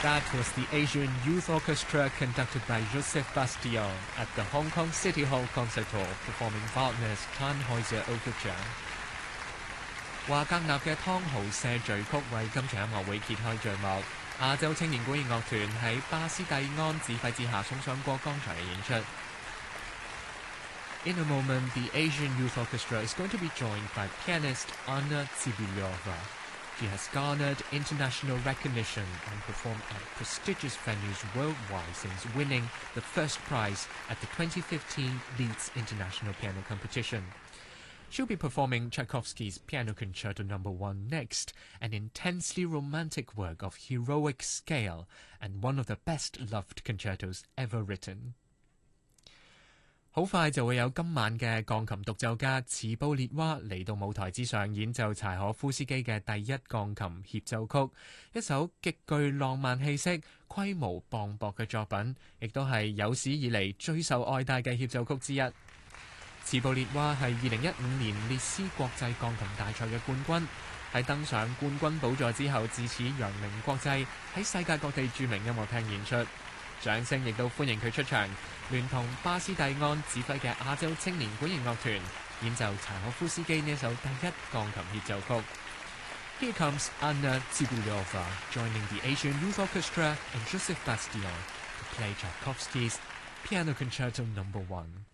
That was the Asian Youth Orchestra conducted by Joseph Bastien at the Hong Kong City Hall Concert Hall performing Wagner's Tannhäuser Overture。華格納嘅《湯豪社序曲》為今場音樂會揭開序幕。亞洲青年管弦樂團喺巴斯蒂安指揮之下送上過剛才嘅演出。In a moment, the Asian Youth Orchestra is going to be joined by pianist Anna Tsibylyova.She has garnered international recognition and performed at prestigious venues worldwide since winning the first prize at the 2015 Leeds International Piano Competition. She'll be performing Tchaikovsky's Piano Concerto No. 1 next, an intensely romantic work of heroic scale and one of the best-loved concertos ever written.好快就會有今晚嘅鋼琴獨奏家茨布列娃嚟到舞台之上演奏柴可夫斯基嘅第一鋼琴協奏曲，一首極具浪漫氣息、規模磅礴嘅作品，亦都係有史以嚟最受愛戴嘅協奏曲之一。茨布列娃係2015年列斯國際鋼琴大賽嘅冠軍，喺登上冠軍寶座之後，自此揚名國際，喺世界各地著名音樂廳演出。掌聲亦都歡迎佢出場，聯同巴斯蒂安指揮嘅亞洲青年管弦樂團演奏柴可夫斯基呢首第一鋼琴協奏曲。Here comes Anna Tsibylyova joining the Asian Youth Orchestra and Joseph Bastien to play Tchaikovsky's Piano Concerto No. 1.